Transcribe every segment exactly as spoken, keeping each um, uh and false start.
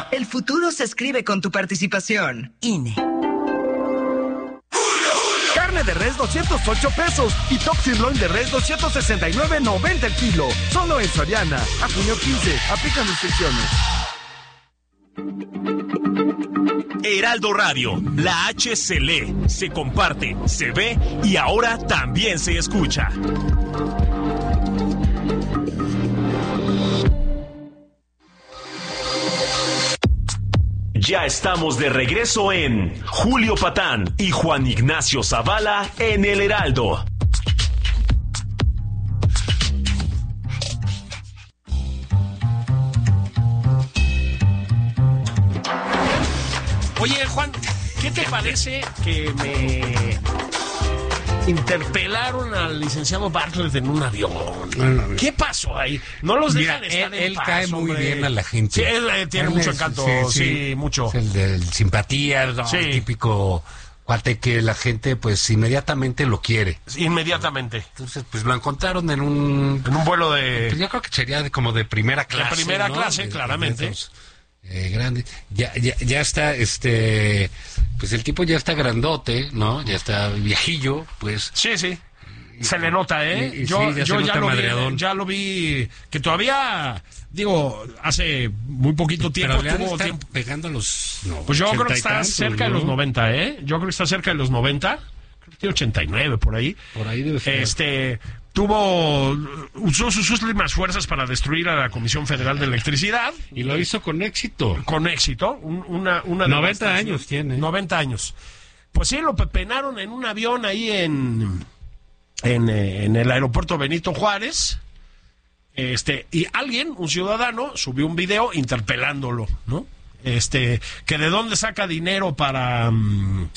El futuro se escribe con tu participación. I N E. Carne de res doscientos ocho pesos y top sirloin de res doscientos sesenta y nueve noventa el kilo. Solo en Soriana. A junio quince. Aplican restricciones. Heraldo Radio, la H se lee, se comparte, se ve y ahora también se escucha. Ya estamos de regreso en Julio Patán y Juan Ignacio Zavala en El Heraldo. Oye, Juan, ¿qué te parece que me interpelaron al licenciado Bartlett en un avión? Bueno, ¿qué pasó ahí? No los dejan mira, estar él, en él paz, cae muy hombre. bien a la gente. Sí, él eh, tiene Él mucho es- encanto, sí, sí, sí. mucho. Es el de simpatía, ¿no? Sí. El típico cuate que la gente pues inmediatamente lo quiere. Inmediatamente. Entonces pues lo encontraron en un... En un vuelo de... Pues yo creo que sería de- como de primera clase. primera ¿no? clase, De- de claramente. esos, eh, grande. Ya, ya, ya está, este... Pues el tipo ya está grandote, ¿no? Ya está viejillo, pues... Sí, sí. Se le nota, ¿eh? Y- y yo sí, ya yo se ya, nota lo vi, madreadón. ya lo vi, que todavía, digo, hace muy poquito tiempo Pero le han de tuvo estar tiempo. pegando a los... No, Pues yo creo ochenta que y está tantos, cerca de ¿no? los noventa, ¿eh? Yo creo que está cerca de los noventa. Creo que tiene ochenta y nueve por ahí. Por ahí debe ser. Este, tuvo, usó sus últimas fuerzas para destruir a la Comisión Federal de Electricidad. Y lo hizo con éxito. Con éxito. Un- una, una noventa devastación. años tiene. noventa años. Pues sí, lo pepenaron en un avión ahí en, en, eh, en el aeropuerto Benito Juárez. Este, y alguien, un ciudadano, subió un video interpelándolo, ¿no? Este, que de dónde saca dinero para, mm,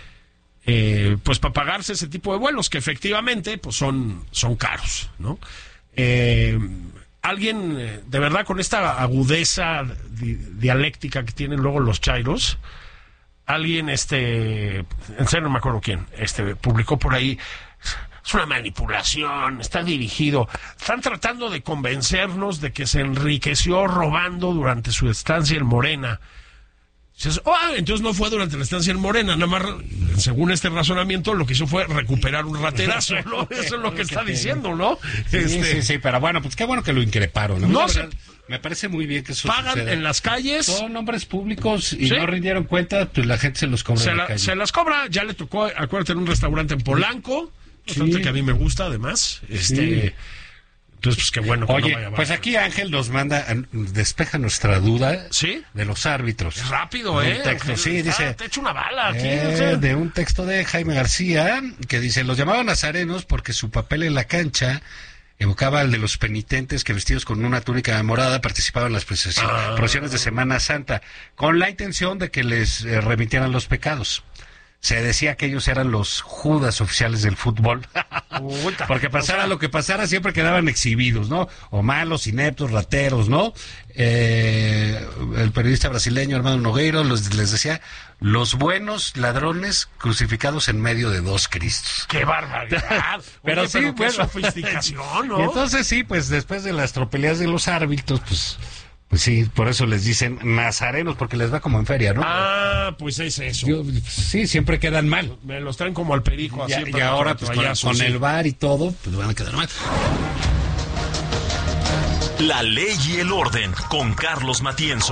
eh, pues para pagarse ese tipo de vuelos, que efectivamente, pues son, son caros, ¿no? Eh, alguien, eh, de verdad, con esta agudeza di- dialéctica que tienen luego los chairos, alguien, este, en serio no me acuerdo quién, este, publicó por ahí, es una manipulación, está dirigido, están tratando de convencernos de que se enriqueció robando durante su estancia en Morena. Dices, oh, entonces no fue durante la estancia en Morena, nada más, según este razonamiento, lo que hizo fue recuperar un raterazo, ¿no? Eso es lo que está diciendo, ¿no? Sí, Este, sí, sí, pero bueno, pues qué bueno que lo increparon. A mí No la se- verdad, me parece muy bien que eso pagan suceda. en las calles. Son hombres públicos y Sí. no rindieron cuenta, pues la gente se los cobra Se, en la la- calle. se las cobra, ya le tocó, acuérdate, en un restaurante en Polanco, bastante Sí. que a mí me gusta, además. Este, Sí. Entonces, pues qué bueno que Oye, no vaya pues abajo. aquí Ángel nos manda, despeja nuestra duda ¿Sí? de los árbitros. Es rápido, Un ¿eh? texto, sí, Está- dice... Te echo una bala aquí. Eh, o sea. de un texto de Jaime García que dice, los llamaban nazarenos porque su papel en la cancha evocaba al de los penitentes que vestidos con una túnica morada participaban en las procesiones, Ah. procesiones de Semana Santa, con la intención de que les eh, remitieran los pecados. Se decía que ellos eran los Judas oficiales del fútbol. Puta. Porque pasara O sea, lo que pasara, siempre quedaban exhibidos, ¿no? O malos, ineptos, rateros, ¿no? Eh, el periodista brasileño Armando Nogueiro los, les decía, los buenos ladrones crucificados en medio de dos Cristos. ¡Qué barbaridad! Pero Oye, sí, qué bueno. sofisticación, ¿no? Y entonces sí, pues después de las tropelías de los árbitros, pues... Pues sí, por eso les dicen nazarenos, porque les va como en feria, ¿no? Ah, pues es eso. Yo- sí, siempre quedan mal. Me los traen como al perico. Y, así, y para ahora, otro pues con, payaso, con sí. el bar y todo, pues van a quedar mal. La ley y el orden con Carlos Matienzo.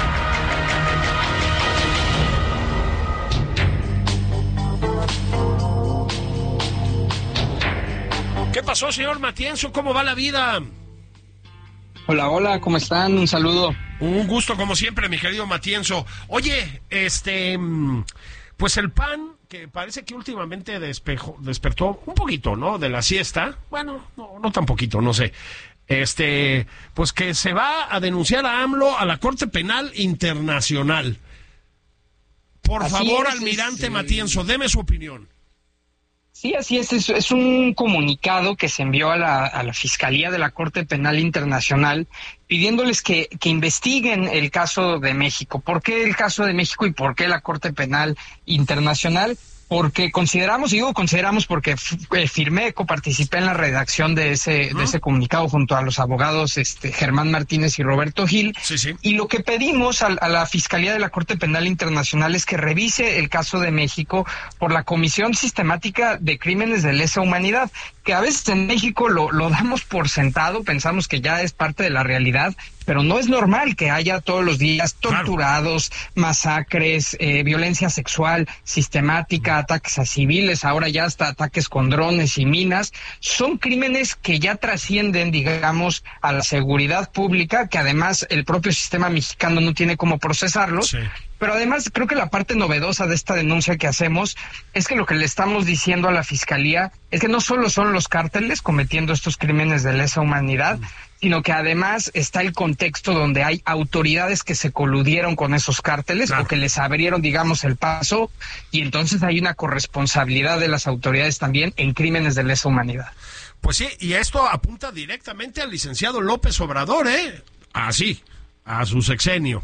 ¿Qué pasó, señor Matienzo? ¿Cómo va la vida? Hola, hola, ¿cómo están? Un saludo. Un gusto, como siempre, mi querido Matienzo. Oye, este, mm, pues el P A N, que parece que últimamente despejó, despertó un poquito, ¿no? De la siesta. Bueno, no, no tan poquito, no sé. Este, pues que se va a denunciar a AMLO a la Corte Penal Internacional. Por Así favor, es, almirante este- Matienzo, deme su opinión. Sí, así es, es, es un comunicado que se envió a la, a la Fiscalía de la Corte Penal Internacional pidiéndoles que, que investiguen el caso de México. ¿Por qué el caso de México y por qué la Corte Penal Internacional? porque consideramos, y digo consideramos porque f- firmé, coparticipé en la redacción de ese, uh-huh. de ese comunicado junto a los abogados este, Germán Martínez y Roberto Gil, sí, sí. y lo que pedimos a, a la Fiscalía de la Corte Penal Internacional es que revise el caso de México por la comisión sistemática de crímenes de lesa humanidad, que a veces en México lo, lo damos por sentado, pensamos que ya es parte de la realidad, pero no es normal que haya todos los días torturados, claro. masacres, eh, violencia sexual sistemática, ataques a civiles, ahora ya hasta ataques con drones y minas. Son crímenes que ya trascienden, digamos, a la seguridad pública, que además el propio sistema mexicano no tiene cómo procesarlos. Sí. Pero además creo que la parte novedosa de esta denuncia que hacemos es que lo que le estamos diciendo a la Fiscalía es que no solo son los cárteles cometiendo estos crímenes de lesa humanidad, mm. sino que además está el contexto donde hay autoridades que se coludieron con esos cárteles, claro. o que les abrieron, digamos, el paso, y entonces hay una corresponsabilidad de las autoridades también en crímenes de lesa humanidad. Pues sí, y esto apunta directamente al licenciado López Obrador, ¿eh? Así, a su sexenio.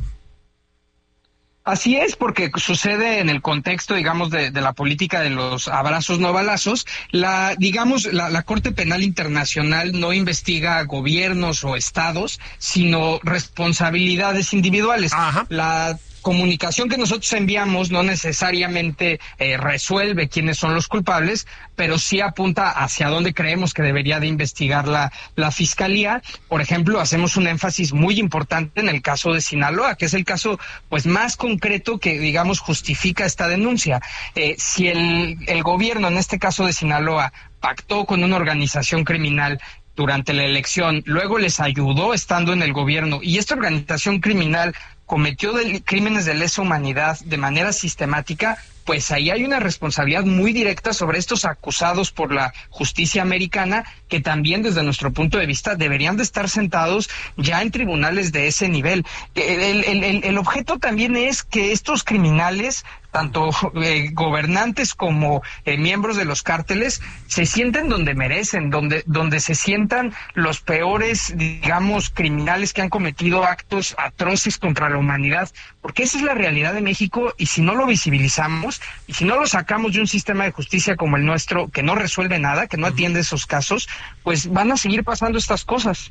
Así es, porque sucede en el contexto, digamos, de, de la política de los abrazos no balazos. La, digamos, la, la Corte Penal Internacional no investiga gobiernos o estados, sino responsabilidades individuales. Ajá. La comunicación que nosotros enviamos no necesariamente eh, resuelve quiénes son los culpables, pero sí apunta hacia dónde creemos que debería de investigar la, la Fiscalía. Por ejemplo, hacemos un énfasis muy importante en el caso de Sinaloa, que es el caso pues más concreto que, digamos, justifica esta denuncia. Eh, si el, el gobierno, en este caso de Sinaloa, pactó con una organización criminal durante la elección, luego les ayudó estando en el gobierno, y esta organización criminal cometió de, crímenes de lesa humanidad de manera sistemática, pues ahí hay una responsabilidad muy directa sobre estos acusados por la justicia americana, que también desde nuestro punto de vista deberían de estar sentados ya en tribunales de ese nivel. El, el, el, el objeto también es que estos criminales, tanto eh, gobernantes como eh, miembros de los cárteles, se sienten donde merecen, donde, donde se sientan los peores, digamos, criminales que han cometido actos atroces contra la humanidad, porque esa es la realidad de México, y si no lo visibilizamos, y si no lo sacamos de un sistema de justicia como el nuestro, que no resuelve nada, que no atiende esos casos, pues van a seguir pasando estas cosas.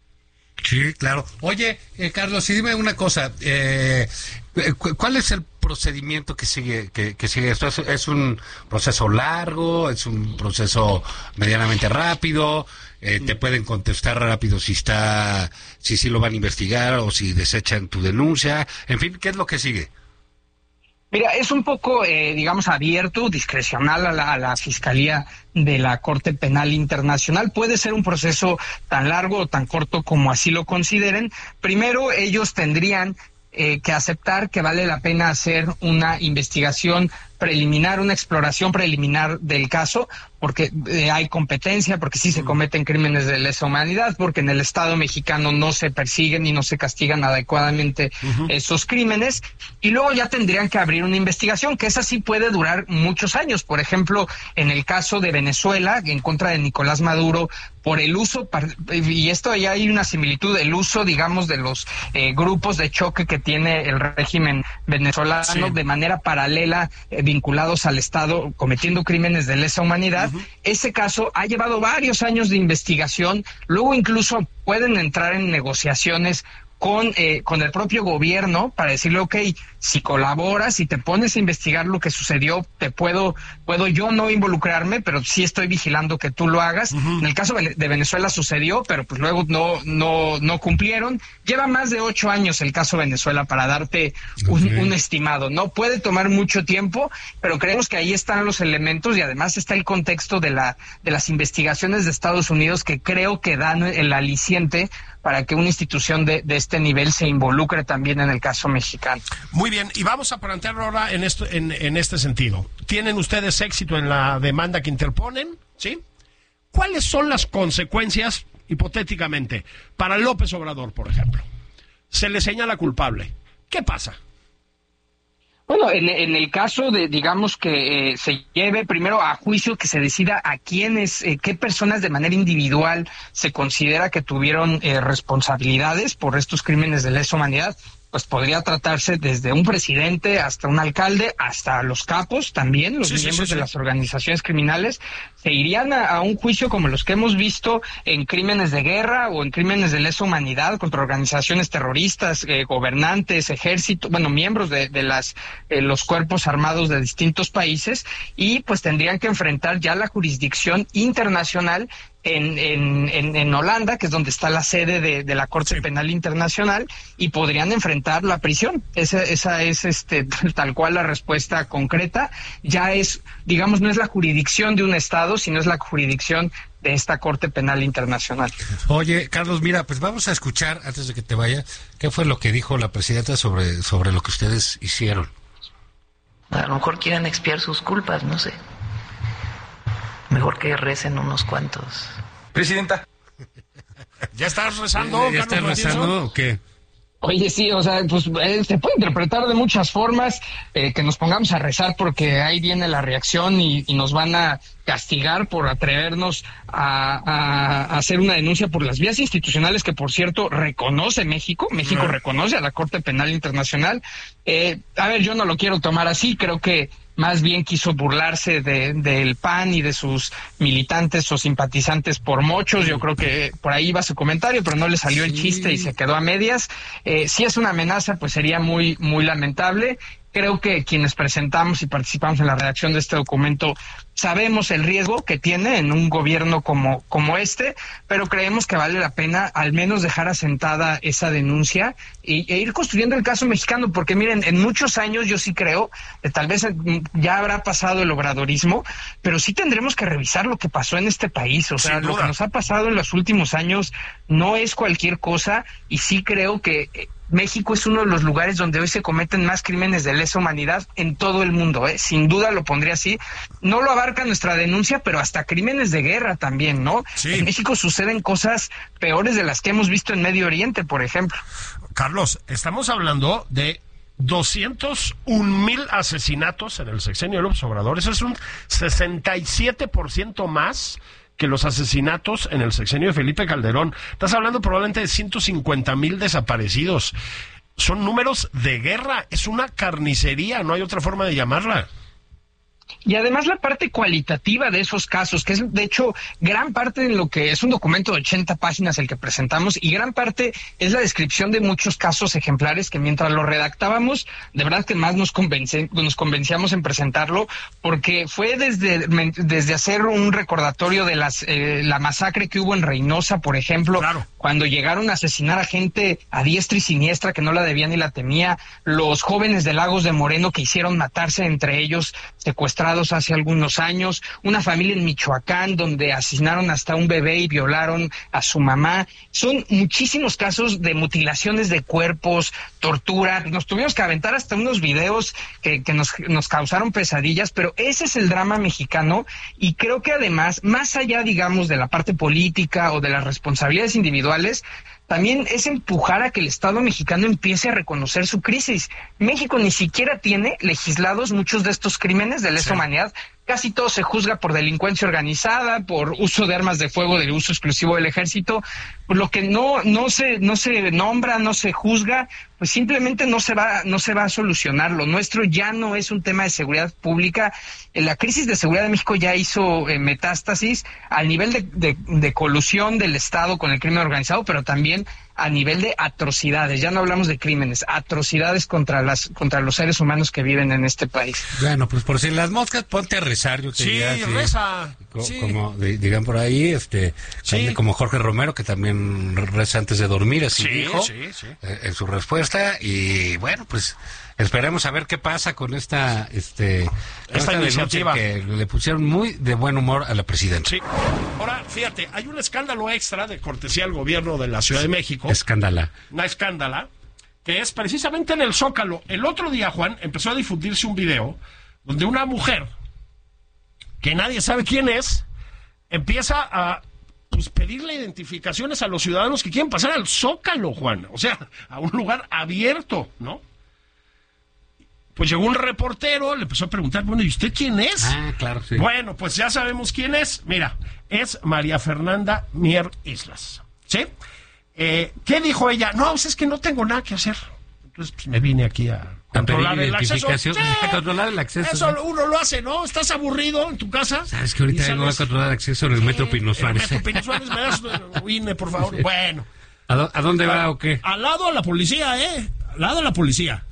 Sí, claro. Oye, eh, Carlos, y dime una cosa, eh, ¿cuál es el procedimiento que sigue que, que sigue esto? ¿Es, ¿Es un proceso largo? ¿Es un proceso medianamente rápido? Eh, ¿Te pueden contestar rápido si está, si sí lo van a investigar o si desechan tu denuncia? En fin, ¿qué es lo que sigue? Mira, es un poco, eh, digamos, abierto, discrecional a la, a la Fiscalía de la Corte Penal Internacional. Puede ser un proceso tan largo o tan corto como así lo consideren. Primero, ellos tendrían eh, que aceptar que vale la pena hacer una investigación preliminar, una exploración preliminar del caso, porque eh, hay competencia, porque sí se cometen crímenes de lesa humanidad, porque en el Estado mexicano no se persiguen y no se castigan adecuadamente uh-huh. esos crímenes, y luego ya tendrían que abrir una investigación, que esa sí puede durar muchos años. Por ejemplo, en el caso de Venezuela, en contra de Nicolás Maduro, por el uso, y esto ya hay una similitud, el uso, digamos, de los eh, grupos de choque que tiene el régimen venezolano sí. de manera paralela, eh, vinculados al Estado, cometiendo crímenes de lesa humanidad. Uh-huh. Ese caso ha llevado varios años de investigación, luego incluso pueden entrar en negociaciones con eh, con el propio gobierno para decirle, ok, si colaboras, si te pones a investigar lo que sucedió, te puedo puedo yo no involucrarme, pero sí estoy vigilando que tú lo hagas. Uh-huh. En el caso de Venezuela sucedió, pero pues luego no no no cumplieron. Lleva más de ocho años el caso Venezuela, para darte un, okay. un estimado. No puede tomar mucho tiempo, pero creemos que ahí están los elementos, y además está el contexto de la de las investigaciones de Estados Unidos, que creo que dan el aliciente para que una institución de, de este nivel se involucre también en el caso mexicano. Muy bien, y vamos a plantearlo ahora en, esto, en, en este sentido. ¿Tienen ustedes éxito en la demanda que interponen? ¿Sí? ¿Cuáles son las consecuencias, hipotéticamente, para López Obrador, por ejemplo? Se le señala culpable. ¿Qué pasa? Bueno, en, en el caso de, digamos, que eh, se lleve primero a juicio, que se decida a quiénes, eh, qué personas de manera individual se considera que tuvieron eh, responsabilidades por estos crímenes de lesa humanidad. pues podría tratarse desde un presidente hasta un alcalde, hasta los capos también, los sí, miembros sí, sí, sí. de las organizaciones criminales, se irían a, a un juicio como los que hemos visto en crímenes de guerra o en crímenes de lesa humanidad contra organizaciones terroristas, eh, gobernantes, ejército, bueno, miembros de, de las eh, los cuerpos armados de distintos países, y pues tendrían que enfrentar ya la jurisdicción internacional En, en, en, en Holanda, que es donde está la sede de, de la Corte sí. Penal Internacional, y podrían enfrentar la prisión. Esa, esa es este tal cual la respuesta concreta. Ya es, digamos, no es la jurisdicción de un Estado, sino es la jurisdicción de esta Corte Penal Internacional. Oye, Carlos, mira, pues vamos a escuchar, antes de que te vaya, qué fue lo que dijo la presidenta sobre, sobre lo que ustedes hicieron. A lo mejor quieren expiar sus culpas, no sé. Mejor que recen unos cuantos. Presidenta. ¿Ya estás rezando, ¿Ya estás Carlos rezando Matienzo? o qué? Oye, sí, o sea, pues eh, se puede interpretar de muchas formas, eh, que nos pongamos a rezar porque ahí viene la reacción y, y nos van a castigar por atrevernos a, a, a hacer una denuncia por las vías institucionales que, por cierto, reconoce México. México Ah. reconoce a la Corte Penal Internacional. Eh, a ver, yo no lo quiero tomar así, creo que más bien quiso burlarse de, del P A N y de sus militantes o simpatizantes por mochos. Yo creo que por ahí iba su comentario, pero no le salió el chiste y se quedó a medias. Eh, si es una amenaza, pues sería muy, muy lamentable. Creo que quienes presentamos y participamos en la redacción de este documento sabemos el riesgo que tiene en un gobierno como, como este, pero creemos que vale la pena al menos dejar asentada esa denuncia y, e ir construyendo el caso mexicano, porque miren, en muchos años yo sí creo, eh, tal vez eh, ya habrá pasado el obradorismo, pero sí tendremos que revisar lo que pasó en este país. O sea, Sin lo duda. que nos ha pasado en los últimos años no es cualquier cosa, y sí creo que eh, México es uno de los lugares donde hoy se cometen más crímenes de lesa humanidad en todo el mundo, ¿eh? Sin duda lo pondría así. No lo abarca nuestra denuncia, pero hasta crímenes de guerra también, ¿no? Sí. En México suceden cosas peores de las que hemos visto en Medio Oriente, por ejemplo. Carlos, estamos hablando de doscientos un mil asesinatos en el sexenio de López Obrador. Eso es un sesenta y siete por ciento más que los asesinatos en el sexenio de Felipe Calderón. Estás hablando probablemente de ciento cincuenta mil desaparecidos. Son números de guerra, es una carnicería, no hay otra forma de llamarla. Y además la parte cualitativa de esos casos, que es de hecho gran parte de lo que es un documento de ochenta páginas el que presentamos, y gran parte es la descripción de muchos casos ejemplares que mientras lo redactábamos, de verdad que más nos, convence, nos convencíamos en presentarlo, porque fue desde, desde hacer un recordatorio de las eh, la masacre que hubo en Reynosa, por ejemplo, Claro. cuando llegaron a asesinar a gente a diestra y siniestra que no la debía ni la temía, los jóvenes de Lagos de Moreno que hicieron matarse entre ellos, secuestrados hace algunos años, una familia en Michoacán donde asesinaron hasta un bebé y violaron a su mamá. Son muchísimos casos de mutilaciones de cuerpos, tortura. Nos tuvimos que aventar hasta unos videos que, que nos, nos causaron pesadillas, pero ese es el drama mexicano, y creo que además, más allá, digamos, de la parte política o de las responsabilidades individuales, también es empujar a que el Estado mexicano empiece a reconocer su crisis. México ni siquiera tiene legislados muchos de estos crímenes de lesa Sí. humanidad. Casi todo se juzga por delincuencia organizada, por uso de armas de fuego de uso exclusivo del ejército. Por lo que no no se no se nombra, no se juzga, pues simplemente no se va no se va a solucionar. Lo nuestro ya no es un tema de seguridad pública. La crisis de seguridad de México ya hizo eh, metástasis al nivel de, de, de colusión del Estado con el crimen organizado, pero también a nivel de atrocidades. Ya no hablamos de crímenes, atrocidades contra las contra los seres humanos que viven en este país. Bueno, pues por si las moscas, ponte a rezar, yo te Sí, diría, sí. reza. Co- Sí. Como di- digan por ahí, este, Sí. también como Jorge Romero, que también reza antes de dormir, así Sí, dijo sí, sí. eh, en su respuesta. Y bueno, pues esperemos a ver qué pasa con esta, este, con Esta denuncia iniciativa. que le pusieron muy de buen humor a la presidenta. Sí. Ahora, fíjate, hay un escándalo extra de cortesía al gobierno de la Ciudad de México. Escándala. Una escándala, que es precisamente en el Zócalo. El otro día, Juan, empezó a difundirse un video donde una mujer, que nadie sabe quién es, empieza a pues, pedirle identificaciones a los ciudadanos que quieren pasar al Zócalo, Juan. O sea, a un lugar abierto, ¿no? Pues llegó un reportero, le empezó a preguntar, bueno, ¿y usted quién es? Ah, claro, sí. Bueno, pues ya sabemos quién es. Mira, es María Fernanda Mier Islas. ¿Sí? Eh, ¿Qué dijo ella? No, pues es que no tengo nada que hacer. Entonces pues, me vine aquí a controlar el acceso. Sí, a controlar el acceso. Eso ¿no? Uno lo hace, ¿no? Estás aburrido en tu casa. Sabes que ahorita vengo a controlar el acceso en el metro Pino Suárez. El metro Pino Suárez, me das un I N E, por favor. Sí. Bueno. ¿A, do- ¿A dónde va o qué? Al lado de la policía, ¿eh? Al lado de la policía.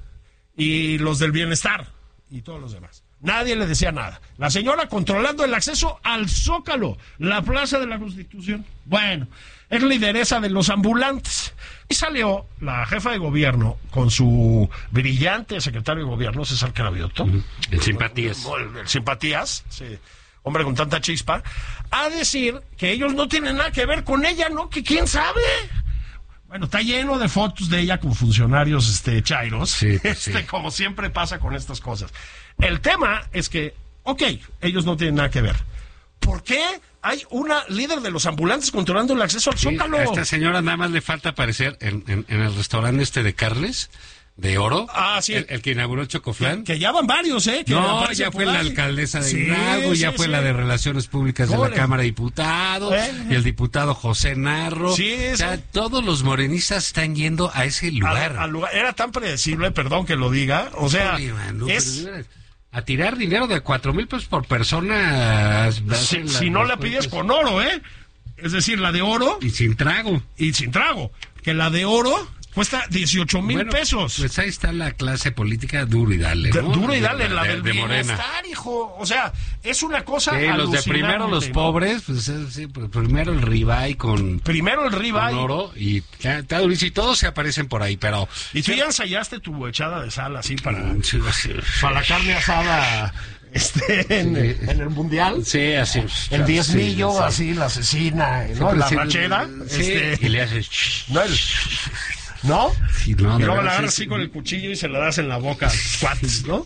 Y los del bienestar. Y todos los demás. Nadie le decía nada. La señora controlando el acceso al Zócalo, la Plaza de la Constitución. Bueno, es lideresa de los ambulantes. Y salió la jefa de gobierno con su brillante secretario de gobierno, César Cravioto. Uh-huh. El simpatías. El, el simpatías, sí. Hombre con tanta chispa. A decir que ellos no tienen nada que ver con ella, ¿no? Que quién sabe. Bueno, está lleno de fotos de ella con funcionarios este, chairos, sí, pues este, sí. como siempre pasa con estas cosas. El tema es que, ok, ellos no tienen nada que ver. ¿Por qué hay una líder de los ambulantes controlando el acceso al Sí, Zócalo? a esta señora nada más le falta aparecer en, en, en el restaurante este de Carles, de Oro. Ah, sí. El, el que inauguró Chocoflán. Que, que ya van varios, ¿eh? Que No, aparecen ya por fue la ahí. alcaldesa de Sí, Hidalgo, ya sí, fue sí. la de Relaciones Públicas de la Órale. Cámara de Diputados, Eh. y el diputado José Narro. Sí, o sea, sí. todos los morenistas están yendo a ese lugar. Al- al lugar. Era tan predecible, perdón que lo diga. O sea, Oye, mano, es... pero de veras, a tirar dinero de cuatro mil pesos por persona. Si, si no la pides con oro, ¿eh? Es decir, la de oro Y sin trago. y sin trago. Que la de oro cuesta dieciocho mil Bueno, pesos. Pues ahí está la clase política duro y dale, De- ¿no? duro y dale, De- la de- del de Morena. bienestar, hijo. O sea, es una cosa Sí, los de alucinante, primero los ¿no? pobres, pues eh, sí, pues, primero el ribeye con, Primero el con ribeye. oro y está está durísimo, y todos se aparecen por ahí, pero Y tú ya ensayaste tu echada de sal así para, sí, sí, para la carne asada este, en, Sí. en el mundial. sí, así El diezmillo, sí, sí. así, la asesina, ¿no? Siempre La sí, rachera. sí, este, y le haces ¿no? El- ¿No? Sí, no, Y de luego veras, la agarras sí, así con el cuchillo y se la das en la boca. Cuates, ¿no?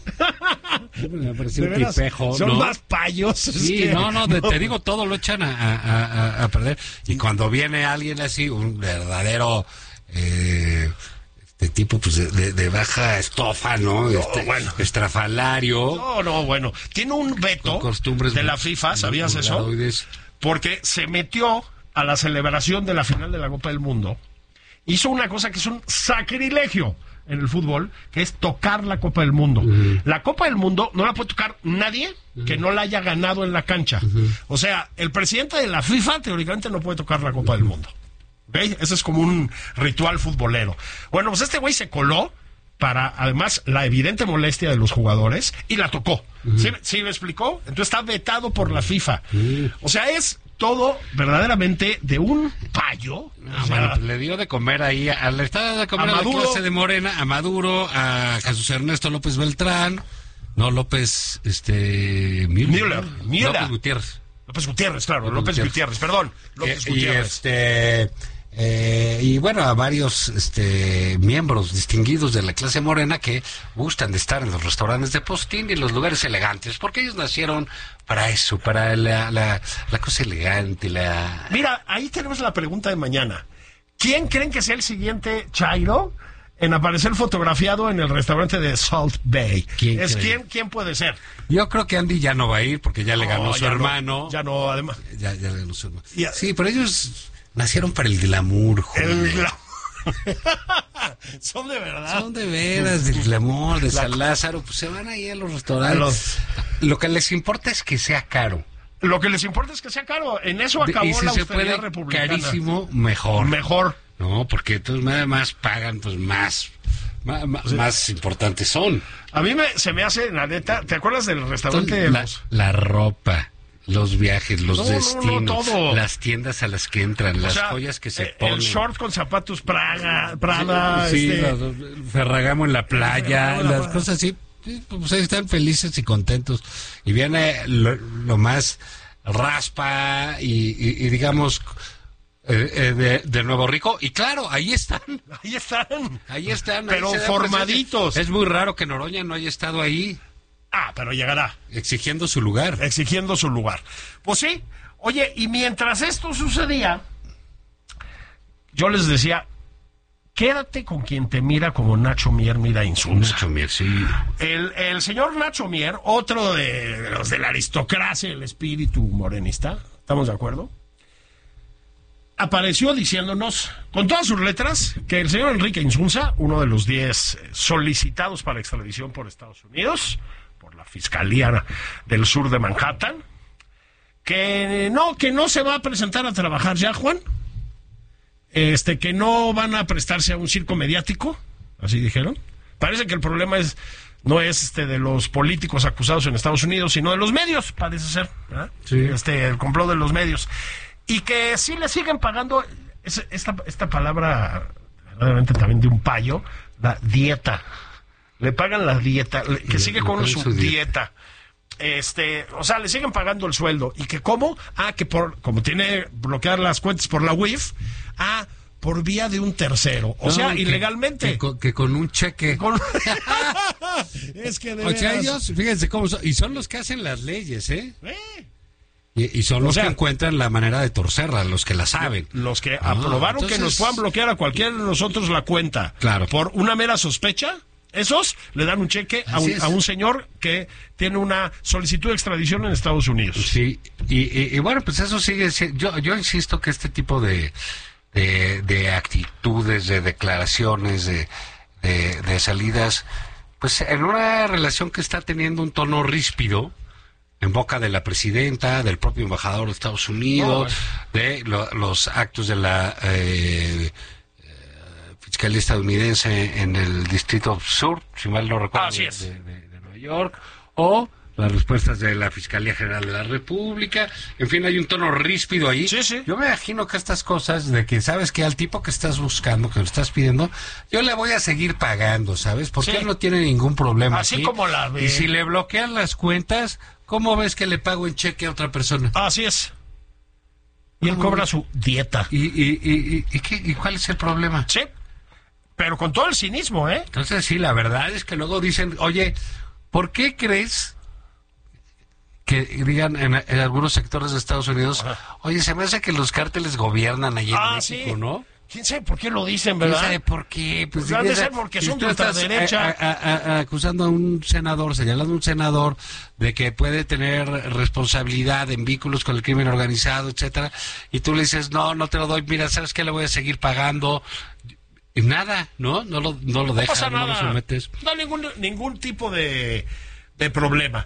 me pareció De un veras, tipejo, son ¿no? más payos. Sí, es que- no, no, de- te digo, todo lo echan a, a- a- a perder. Y cuando viene alguien así, un verdadero eh, este tipo pues de, de- de baja estofa, ¿no? Este, bueno. estrafalario. No, no, bueno. Tiene un veto Con costumbres de la muy- FIFA, ¿sabías muy eso? vulgaroides. Porque se metió a la celebración de la final de la Copa del Mundo. Hizo una cosa que es un sacrilegio en el fútbol, que es tocar la Copa del Mundo. Uh-huh. La Copa del Mundo no la puede tocar nadie uh-huh. que no la haya ganado en la cancha. Uh-huh. O sea, el presidente de la FIFA teóricamente no puede tocar la Copa uh-huh. del Mundo. ¿Okay? Ese es como un ritual futbolero. Bueno, pues este güey se coló para, además, la evidente molestia de los jugadores y la tocó. Uh-huh. ¿Sí, ¿Sí me explicó? Entonces está vetado por la FIFA. Uh-huh. O sea, es todo verdaderamente de un payo. No, o sea, bueno, pues le dio de comer ahí, a, le está dando de comer a, a la clase de Morena, a Maduro, a Jesús Ernesto López Beltrán, no López, este... Müller. Müller. López Gutiérrez. López Gutiérrez, claro, López, López Gutiérrez. Gutiérrez, perdón. López eh, Gutiérrez. Y este... Eh, y bueno, a varios este, miembros distinguidos de la clase morena que gustan de estar en los restaurantes de postín y en los lugares elegantes, porque ellos nacieron para eso, para la, la, la cosa elegante. La... Mira, ahí tenemos la pregunta de mañana. ¿Quién creen que sea el siguiente Chairo en aparecer fotografiado en el restaurante de Salt Bay? ¿Quién, es quién, ¿Quién puede ser? Yo creo que Andy ya no va a ir porque ya le ganó no, su ya hermano. No, ya no, además. Ya, ya le ganó su hermano. Ya. Sí, pero ellos nacieron para el glamour, joder. El glamour. Son de verdad. Son de veras, del glamour, de San Lázaro. Pues se van ahí a los restaurantes. A los... Lo que les importa es que sea caro. Lo que les importa es que sea caro. En eso acabó y si la se austeridad puede republicana. Carísimo, mejor. Mejor. No, porque entonces nada más pagan, pues más, más, más, sí. más importantes son. A mí me, se me hace, la neta, ¿te acuerdas del restaurante? La, los... la ropa, los viajes, los no, destinos, no, no, todo. Las tiendas a las que entran, o las sea, joyas que se eh, ponen. El short con zapatos Praga, Prada, sí, este... los, el Ferragamo en la playa, en la las playa. Cosas así. Pues ahí están felices y contentos. Y viene lo, lo más raspa y, y, y digamos... Eh, eh, de, de Nuevo Rico, y claro, ahí están. Ahí están. Ahí están. Pero ahí formaditos. Es muy raro que Noroña no haya estado ahí. Ah, pero llegará. Exigiendo su lugar. Exigiendo su lugar. Pues sí. Oye, y mientras esto sucedía, yo les decía, quédate con quien te mira como Nacho Mier mira Insulza. Nacho Mier, sí. El, el señor Nacho Mier, otro de, de los de la aristocracia, el espíritu morenista, ¿estamos de acuerdo? apareció diciéndonos, con todas sus letras, que el señor Enrique Insunza, uno de los diez solicitados para extradición por Estados Unidos, por la Fiscalía del Sur de Manhattan, que no, que no se va a presentar a trabajar ya, Juan, este, que no van a prestarse a un circo mediático, así dijeron. Parece que el problema es no es este de los políticos acusados en Estados Unidos, sino de los medios, parece ser, ¿verdad? Sí. Este, el complot de los medios. Y que sí le siguen pagando es, esta, esta palabra, verdaderamente también de un payo, la dieta. Le pagan la dieta, que sigue con su, su dieta. dieta. Este, o sea, le siguen pagando el sueldo. ¿Y que cómo? Ah, que por, como tiene bloquear las cuentas por la U I F, ah, por vía de un tercero. O no, sea, que, ilegalmente. Que con, que con un cheque. Con... es que de O sea, veras... ellos, fíjense cómo son, y son los que hacen las leyes, ¿eh? ¿Eh? Y, y son o los sea, que encuentran la manera de torcerla, los que la saben. Los que ah, aprobaron entonces... que nos puedan bloquear a cualquiera de nosotros la cuenta. Claro. Por una mera sospecha. Esos le dan un cheque a un, a un señor que tiene una solicitud de extradición en Estados Unidos. Sí, y, y, y bueno, pues eso sigue siendo... Yo, yo insisto que este tipo de, de, de actitudes, de declaraciones, de, de, de salidas, pues en una relación que está teniendo un tono ríspido, en boca de la presidenta, del propio embajador de Estados Unidos, oh, de lo, los actos de la... Eh, Fiscalía estadounidense en el Distrito Sur, si mal no recuerdo, Así es. de, de, de Nueva York, o las respuestas de la Fiscalía General de la República. En fin, hay un tono ríspido ahí. Sí, sí. Yo me imagino que estas cosas de que, ¿sabes que al tipo que estás buscando, que lo estás pidiendo, yo le voy a seguir pagando, ¿sabes? Porque sí. Él no tiene ningún problema. Así aquí. como la ve. Y si le bloquean las cuentas, ¿cómo ves que le pago en cheque a otra persona? Así es. Y él cobra su dieta. ¿Y, y, y, y, qué, y cuál es el problema? Sí. Pero con todo el cinismo, ¿eh? Entonces, sí, la verdad es que luego dicen, oye, ¿por qué crees que digan en, en algunos sectores de Estados Unidos, ajá, oye, se me hace que los cárteles gobiernan allí ah, en México, sí. ¿no? ¿Quién sabe por qué lo dicen, verdad? ¿Quién sabe por qué? Pues, pues debe ser porque son de ultraderecha. A, a, a, acusando a un senador, señalando a un senador de que puede tener responsabilidad en vínculos con el crimen organizado, etcétera, y tú le dices, no, no te lo doy, mira, ¿sabes qué? Le voy a seguir pagando... Y nada, ¿no? No lo, no lo dejas, no, no lo sometes. No hay ningún, ningún tipo de, de problema.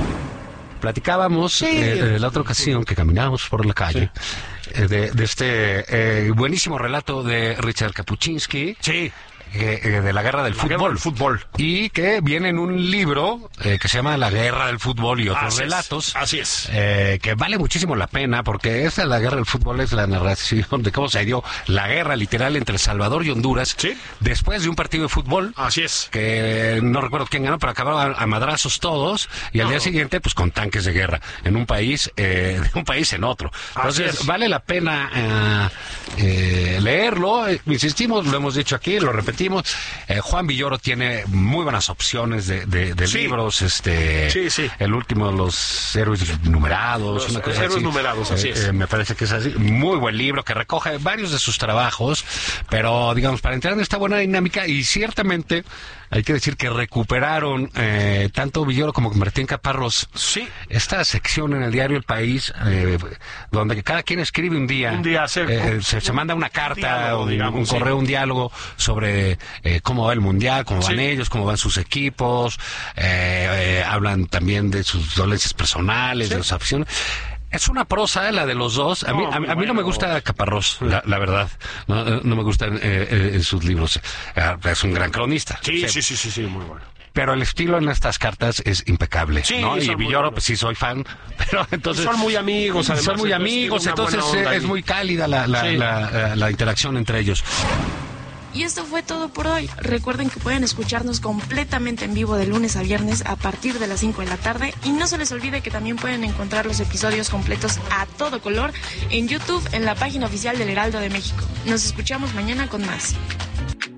Platicábamos sí. eh, la otra ocasión que caminábamos por la calle, sí. eh, de, de este eh, buenísimo relato de Richard Kapuscinski. Sí. Eh, eh, de la guerra del la fútbol. Guerra del fútbol. Y que viene en un libro eh, que se llama La guerra del fútbol y otros así relatos. Es, así es. Eh, que vale muchísimo la pena porque esta La guerra del fútbol es la narración de cómo se dio la guerra literal entre El Salvador y Honduras. ¿Sí? Después de un partido de fútbol. Así es. Que no recuerdo quién ganó, pero acabaron a, a madrazos todos y al no. día siguiente pues con tanques de guerra en un país, eh, de un país en otro. Entonces vale la pena eh, eh, leerlo. Insistimos, lo hemos dicho aquí, lo repetimos. Eh, Juan Villoro tiene muy buenas opciones de, de, de sí. libros, este, sí, sí. el último, Los héroes numerados, los una cosa héroes así. numerados, así eh, es. Eh, me parece que es así, muy buen libro que recoge varios de sus trabajos, pero digamos para entrar en esta buena dinámica y ciertamente hay que decir que recuperaron eh, tanto Villoro como Martín Caparrós. Sí. Esta sección en el diario El País, eh, donde cada quien escribe un día, un día se, eh, se, se manda una carta, diálogo, un, digamos, un correo, sí. un diálogo sobre eh, cómo va el mundial, cómo van sí. ellos, cómo van sus equipos, eh, eh, hablan también de sus dolencias personales, sí. de las aficiones. Es una prosa, eh, la de los dos. A mí, no, a, a mí bueno. no me gusta Caparrós, la, la verdad. No, no me gustan eh, eh, sus libros. Eh, es un gran cronista. Sí, sí, sí, sí, sí, muy bueno. Pero el estilo en estas cartas es impecable, sí, ¿no? Y Villoro, pues sí soy fan, pero entonces... Y son muy amigos, además. Son muy amigos, entonces es muy cálida la, la, sí. la, la, la interacción entre ellos. Y esto fue todo por hoy. Recuerden que pueden escucharnos completamente en vivo de lunes a viernes a partir de las cinco de la tarde. Y no se les olvide que también pueden encontrar los episodios completos a todo color en YouTube en la página oficial del Heraldo de México. Nos escuchamos mañana con más.